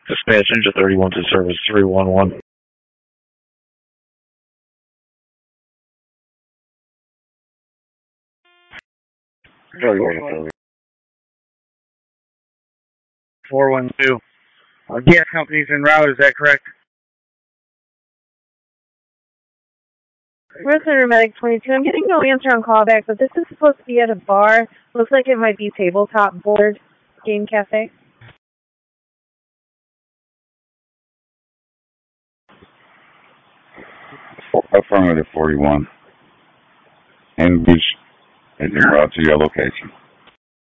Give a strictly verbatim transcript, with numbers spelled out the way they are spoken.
Dispatch Ninja thirty-one to service three one one. four one two. Uh, gas company's en route, is that correct? Resident Medic twenty-two, I'm getting no answer on callback, but this is supposed to be at a bar. Looks like it might be Tabletop Board Game Cafe. Affirmative forty-one. English is en route to your location.